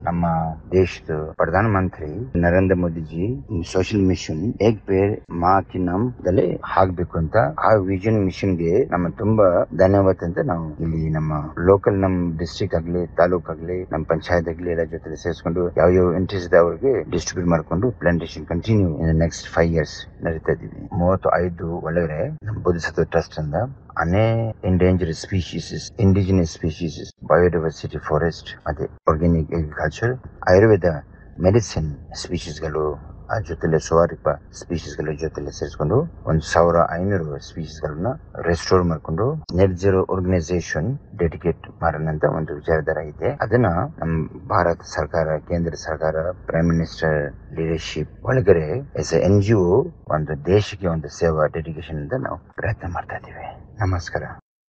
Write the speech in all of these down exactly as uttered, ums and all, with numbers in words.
ನಮ್ಮ ದೇಶದ Pradhan Mantri Narendra Modiji social mission ಏಕ್ peer ಮಾ ಕಿ ನಾಮ್ ದಲ್ಲಿ ಹಾಕ್ಬೇಕು ಅಂತ ಆ ವಿಷನ್ ಮಿಷನ್ ಗೆ ನಮ್ಮ ತುಂಬಾ ಧನ್ಯವಾದ ಅಂತ ನಾವು ಇಲ್ಲಿ ನಮ್ಮ ಲೋಕಲ್ ನಮ್ ಡಿಸ್ಟ್ರಿಕ್ಟ್ ಆಗ್ಲಿ ತಾಲೂಕ್ ಆಗ್ಲಿ ನಮ್ಮ ಪಂಚಾಯತ್ ಆಗ್ಲಿ ಎಲ್ಲ ಜೊತೆ ಸೇರಿಸ್ಕೊಂಡು ಯಾವ ಯಾವ ಇಂಟ್ರೆಸ್ಟ್ ಅವ್ರಿಗೆ ಡಿಸ್ಟ್ರಿಬ್ಯೂಟ್ ಮಾಡ್ಕೊಂಡು plantation continue in next five years ನಡೀತಾ ಇದೀವಿ. ಮೂವತ್ತು ಐದು ಒಳಗಡೆ ನಮ್ಮ ಬೋಧಿಸತ್ವ ಟ್ರಸ್ಟ್ ಅಂತ ಅನೇ endangered species, indigenous species, biodiversity forest, ಮತ್ತೆ ಆರ್ಗ್ಯಾನಿಕ್ ಅಗ್ರಿಕಲ್ಚರ್, ಆಯುರ್ವೇದ ಮೆಡಿಸಿನ್ ಸ್ಪೀಶೀಸ್ಗಳು ಆ ಜೊತೆಲೆ ಸ್ವಾರಿಪ ಸ್ಪೀಶೀಸ್ಗಳ ಜೊತೆಲೆ ಸೇರಿಸ್ಕೊಂಡು ಒಂದ್ ಸಾವಿರ ಐನೂರು ಸ್ಪೀಶೀಸ್ಗಳನ್ನ ರೆಸ್ಟೋರ್ ಮಾಡ್ಕೊಂಡು ನೆಟ್ ಜೀರೋ ಆರ್ಗನೈಸೇಷನ್ ಡೆಡಿಕೇಟ್ ಮಾಡೋಣ ಅಂತ ಒಂದು ವಿಚಾರಧಾರ ಇದೆ. ಅದನ್ನ ನಮ್ಮ ಭಾರತ ಸರ್ಕಾರ, ಕೇಂದ್ರ ಸರ್ಕಾರ, ಪ್ರೈಮ್ ಮಿನಿಸ್ಟರ್ ಲೀಡರ್ಶಿಪ್ ಒಳಗಡೆ ಎಸ್ ಎನ್ ಜಿ ಒ ಒಂದು ದೇಶಕ್ಕೆ ಒಂದು ಸೇವಾ ಡೆಡಿಕೇಶನ್ ಅಂತ ನಾವು ಪ್ರಯತ್ನ ಮಾಡ್ತಾ ಇದ್ದೀವಿ. ನಮಸ್ಕಾರ.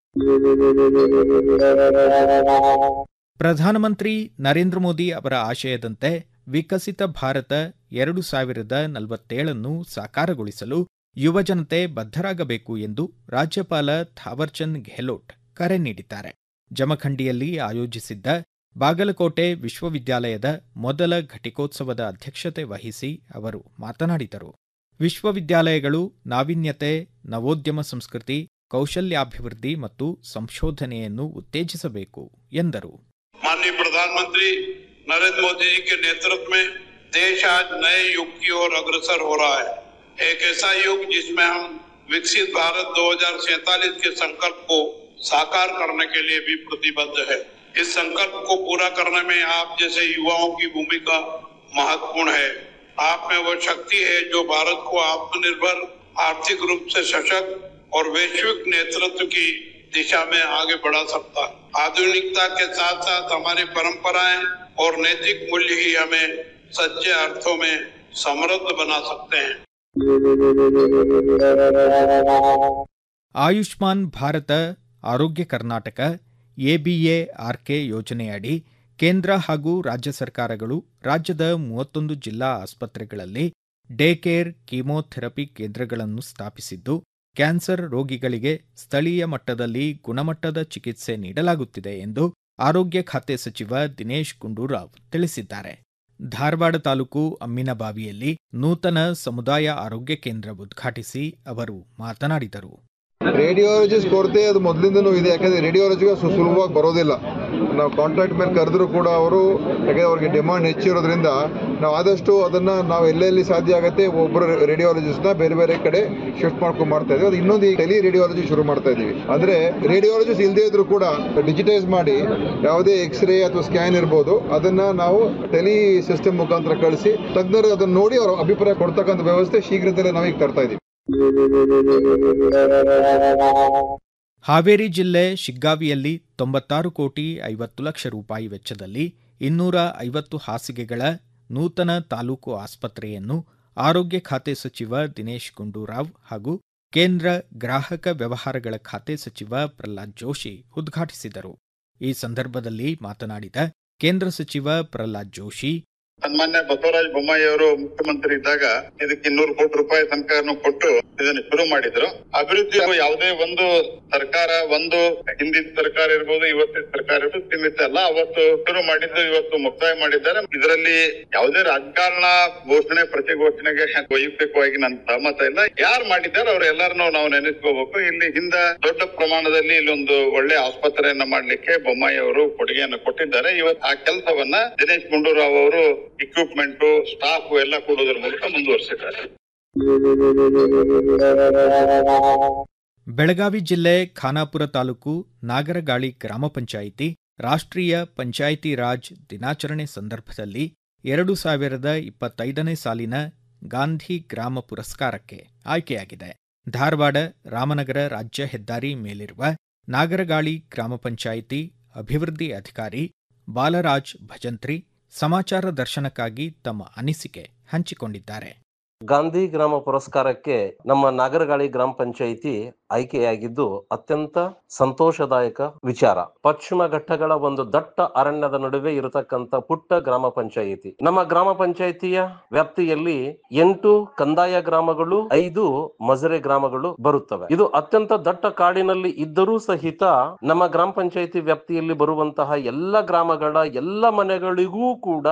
ಪ್ರಧಾನಮಂತ್ರಿ ನರೇಂದ್ರ ಮೋದಿ ಅವರ ಆಶಯದಂತೆ ವಿಕಸಿತ ಭಾರತ ಎರಡು ಸಾವಿರದ ನಲವತ್ತೇಳನ್ನು ಸಾಕಾರಗೊಳಿಸಲು ಯುವಜನತೆ ಬದ್ಧರಾಗಬೇಕು ಎಂದು ರಾಜ್ಯಪಾಲ ಥಾವರ್ಚಂದ್ ಗೆಹ್ಲೋಟ್ ಕರೆ ನೀಡಿದ್ದಾರೆ. ಜಮಖಂಡಿಯಲ್ಲಿ ಆಯೋಜಿಸಿದ್ದ ಬಾಗಲಕೋಟೆ ವಿಶ್ವವಿದ್ಯಾಲಯದ ಮೊದಲ ಘಟಿಕೋತ್ಸವದ ಅಧ್ಯಕ್ಷತೆ ವಹಿಸಿ ಅವರು ಮಾತನಾಡಿದರು. ವಿಶ್ವವಿದ್ಯಾಲಯಗಳು ನಾವೀನ್ಯತೆ, ನವೋದ್ಯಮ ಸಂಸ್ಕೃತಿ, ಕೌಶಲ್ಯಾಭಿವೃದ್ಧಿ ಮತ್ತು ಸಂಶೋಧನೆಯನ್ನು ಉತ್ತೇಜಿಸಬೇಕು ಎಂದರು. माननीय प्रधानमंत्री नरेंद्र मोदी जी के नेतृत्व में देश आज नए युग की ओर अग्रसर हो रहा है. एक ऐसा युग जिसमें हम विकसित भारत दो हज़ार सैंतालीस के संकल्प को साकार करने के लिए भी प्रतिबद्ध है. इस संकल्प को पूरा करने में आप जैसे युवाओं की भूमिका महत्वपूर्ण है. आप में वो शक्ति है जो भारत को आत्मनिर्भर, आर्थिक रूप से सशक्त और वैश्विक नेतृत्व की दिशा में आगे बढ़ा सकता है. आधुनिकता के साथ साथ हमारी परंपराएं और नैतिक मूल्य ही हमें सच्चे अर्थों में समृद्ध बना सकते हैं. ಆಯುಷ್ಮಾನ್ ಭಾರತ, ಆರೋಗ್ಯ ಕರ್ನಾಟಕ, ಎಬಿಎಆರ್ಕೆ ಯೋಜನೆಯಡಿ ಕೇಂದ್ರ ಹಾಗೂ ರಾಜ್ಯ ಸರ್ಕಾರಗಳು ರಾಜ್ಯದ ಮೂವತ್ತೊಂದು ಜಿಲ್ಲಾ ಆಸ್ಪತ್ರೆಗಳಲ್ಲಿ ಡೇ ಕೇರ್ ಕೀಮೋಥೆರಪಿ ಕೇಂದ್ರಗಳನ್ನು ಸ್ಥಾಪಿಸಿದ್ದು, ಕ್ಯಾನ್ಸರ್ ರೋಗಿಗಳಿಗೆ ಸ್ಥಳೀಯ ಮಟ್ಟದಲ್ಲಿ ಗುಣಮಟ್ಟದ ಚಿಕಿತ್ಸೆ ನೀಡಲಾಗುತ್ತಿದೆ ಎಂದು ಆರೋಗ್ಯ ಖಾತೆ ಸಚಿವ ದಿನೇಶ್ ಗುಂಡೂರಾವ್ ತಿಳಿಸಿದ್ದಾರೆ. ಧಾರವಾಡ ತಾಲೂಕು ಅಮ್ಮಿನಬಾವಿಯಲ್ಲಿ ನೂತನ ಸಮುದಾಯ ಆರೋಗ್ಯ ಕೇಂದ್ರ ಉದ್ಘಾಟಿಸಿ ಅವರು ಮಾತನಾಡಿದರು. ರೇಡಿಯಾಲಜಿಸ್ಟ್ ಕೊರತೆ ಅದು ಮೊದಲಿಂದನೂ ಇದೆ. ಯಾಕಂದರೆ ರೇಡಿಯಾಲಜಿಗೆ ಸುಲಭವಾಗಿ ಬರೋದಿಲ್ಲ. ನಾವು ಕಾಂಟ್ರಾಕ್ಟ್ ಮೇಲೆ ಕರೆದ್ರೂ ಕೂಡ ಅವರು, ಯಾಕಂದರೆ ಅವ್ರಿಗೆ ಡಿಮಾಂಡ್ ಹೆಚ್ಚಿರೋದ್ರಿಂದ ನಾವು ಆದಷ್ಟು ಅದನ್ನು ನಾವು ಎಲ್ಲೆಲ್ಲಿ ಸಾಧ್ಯ ಆಗುತ್ತೆ ಒಬ್ಬರು ರೇಡಿಯಾಲಜಿಸ್ಟ್ನ ಬೇರೆ ಬೇರೆ ಕಡೆ ಶಿಫ್ಟ್ ಮಾಡ್ಕೊಂಡು ಮಾಡ್ತಾ ಇದ್ದೀವಿ. ಅದು ಇನ್ನೊಂದು ಈ ಟೆಲಿ ರೇಡಿಯಾಲಜಿ ಶುರು ಮಾಡ್ತಾ ಇದ್ದೀವಿ. ಅಂದರೆ ರೇಡಿಯಾಲಜಿಸ್ಟ್ ಇಲ್ಲದೇ ಇದ್ರೂ ಕೂಡ ಡಿಜಿಟೈಸ್ ಮಾಡಿ ಯಾವುದೇ ಎಕ್ಸ್ರೇ ಅಥವಾ ಸ್ಕ್ಯಾನ್ ಇರ್ಬೋದು, ಅದನ್ನು ನಾವು ಟೆಲಿ ಸಿಸ್ಟಮ್ ಮುಖಾಂತರ ಕಳಿಸಿ ತಜ್ಞರು ಅದನ್ನು ನೋಡಿ ಅವರ ಅಭಿಪ್ರಾಯ ಕೊಡ್ತಕ್ಕಂಥ ವ್ಯವಸ್ಥೆ ಶೀಘ್ರದಲ್ಲೇ ನಾವೀಗ ತರ್ತಾ ಇದ್ದೀವಿ. ಹಾವೇರಿ ಜಿಲ್ಲೆ ಶಿಗ್ಗಾವಿಯಲ್ಲಿ ತೊಂಬತ್ತಾರು ಕೋಟಿ ಐವತ್ತು ಲಕ್ಷ ರೂಪಾಯಿ ವೆಚ್ಚದಲ್ಲಿ ಇನ್ನೂರ ಐವತ್ತು ಹಾಸಿಗೆಗಳ ನೂತನ ತಾಲೂಕು ಆಸ್ಪತ್ರೆಯನ್ನು ಆರೋಗ್ಯ ಖಾತೆ ಸಚಿವ ದಿನೇಶ್ ಗುಂಡೂರಾವ್ ಹಾಗೂ ಕೇಂದ್ರ ಗ್ರಾಹಕ ವ್ಯವಹಾರಗಳ ಖಾತೆ ಸಚಿವ ಪ್ರಹ್ಲಾದ್ ಜೋಶಿ ಉದ್ಘಾಟಿಸಿದರು. ಈ ಸಂದರ್ಭದಲ್ಲಿ ಮಾತನಾಡಿದ ಕೇಂದ್ರ ಸಚಿವ ಪ್ರಹ್ಲಾದ್ ಜೋಶಿ, ಸನ್ಮಾನ್ಯ ಬಸವರಾಜ ಬೊಮ್ಮಾಯಿ ಅವರು ಮುಖ್ಯಮಂತ್ರಿ ಇದ್ದಾಗ ಇದಕ್ಕೆ ಇನ್ನೂರು ಕೋಟಿ ರೂಪಾಯಿ ತನಕ ಕೊಟ್ಟು ಇದನ್ನು ಶುರು ಮಾಡಿದ್ರು. ಅಭಿವೃದ್ಧಿ ಯಾವುದೇ ಒಂದು ಸರ್ಕಾರ, ಒಂದು ಹಿಂದಿನ ಸರ್ಕಾರ ಇರ್ಬೋದು, ಇವತ್ತಿನ ಸರ್ಕಾರ ಇರ್ಬೋದು, ಸೀಮಿತ ಅಲ್ಲ. ಅವತ್ತು ಶುರು ಮಾಡಿದ್ದು ಇವತ್ತು ಮುಕ್ತಾಯ ಮಾಡಿದ್ದಾರೆ. ಇದರಲ್ಲಿ ಯಾವುದೇ ರಾಜಕಾರಣ ಘೋಷಣೆ ಪ್ರತಿ ಘೋಷಣೆಗೆ ವೈಯಕ್ತಿಕವಾಗಿ ನನ್ನ ಸಹಮತ ಇಲ್ಲ. ಯಾರು ಮಾಡಿದ್ದಾರೆ ಅವ್ರ ಎಲ್ಲರನ್ನೂ ನಾವು ನೆನೆಸ್ಕೋಬೇಕು. ಇಲ್ಲಿ ಹಿಂದ ದೊಡ್ಡ ಪ್ರಮಾಣದಲ್ಲಿ ಇಲ್ಲೊಂದು ಒಳ್ಳೆ ಆಸ್ಪತ್ರೆಯನ್ನ ಮಾಡ್ಲಿಕ್ಕೆ ಬೊಮ್ಮಾಯಿ ಅವರು ಕೊಡುಗೆಯನ್ನು ಕೊಟ್ಟಿದ್ದಾರೆ. ಇವತ್ತು ಆ ಕೆಲಸವನ್ನ ದಿನೇಶ್ ಗುಂಡೂರಾವ್ ಅವರು ಇಕ್ವಿಪ್ಮೆಂಟ್, ಸ್ಟಾಫ್ ಎಲ್ಲ ಕೊಡೋದ್ರ ಮೂಲಕ ಮುಂದುವರಿಸಿದ್ದಾರೆ. ಬೆಳಗಾವಿ ಜಿಲ್ಲೆ ಖಾನಾಪುರ ತಾಲೂಕು ನಾಗರಗಾಳಿ ಗ್ರಾಮ ಪಂಚಾಯಿತಿ ರಾಷ್ಟ್ರೀಯ ಪಂಚಾಯಿತಿ ರಾಜ್ ದಿನಾಚರಣೆ ಸಂದರ್ಭದಲ್ಲಿ ಎರಡು ಸಾವಿರದ ಇಪ್ಪತ್ತೈದನೇ ಸಾಲಿನ ಗಾಂಧಿ ಗ್ರಾಮ ಪುರಸ್ಕಾರಕ್ಕೆ ಆಯ್ಕೆಯಾಗಿದೆ. ಧಾರವಾಡ ರಾಮನಗರ ರಾಜ್ಯ ಹೆದ್ದಾರಿ ಮೇಲಿರುವ ನಾಗರಗಾಳಿ ಗ್ರಾಮ ಪಂಚಾಯಿತಿ ಅಭಿವೃದ್ಧಿ ಅಧಿಕಾರಿ ಬಾಲರಾಜ್ ಭಜಂತ್ರಿ ಸಮಾಚಾರ ದರ್ಶನಕ್ಕಾಗಿ ತಮ್ಮ ಅನಿಸಿಕೆ ಹಂಚಿಕೊಂಡಿದ್ದಾರೆ. ಗಾಂಧಿ ಗ್ರಾಮ ಪುರಸ್ಕಾರಕ್ಕೆ ನಮ್ಮ ನಾಗರಗಾಳಿ ಗ್ರಾಮ ಪಂಚಾಯಿತಿ ಆಯ್ಕೆಯಾಗಿದ್ದು ಅತ್ಯಂತ ಸಂತೋಷದಾಯಕ ವಿಚಾರ. ಪಶ್ಚಿಮ ಘಟ್ಟಗಳ ಒಂದು ದಟ್ಟ ಅರಣ್ಯದ ನಡುವೆ ಇರತಕ್ಕಂತ ಪುಟ್ಟ ಗ್ರಾಮ ಪಂಚಾಯಿತಿ. ನಮ್ಮ ಗ್ರಾಮ ಪಂಚಾಯಿತಿಯ ವ್ಯಾಪ್ತಿಯಲ್ಲಿ ಎಂಟು ಕಂದಾಯ ಗ್ರಾಮಗಳು, ಐದು ಮಜರೆ ಗ್ರಾಮಗಳು ಬರುತ್ತವೆ. ಇದು ಅತ್ಯಂತ ದಟ್ಟ ಕಾಡಿನಲ್ಲಿ ಇದ್ದರೂ ಸಹಿತ ನಮ್ಮ ಗ್ರಾಮ ಪಂಚಾಯಿತಿ ವ್ಯಾಪ್ತಿಯಲ್ಲಿ ಬರುವಂತಹ ಎಲ್ಲ ಗ್ರಾಮಗಳ ಎಲ್ಲ ಮನೆಗಳಿಗೂ ಕೂಡ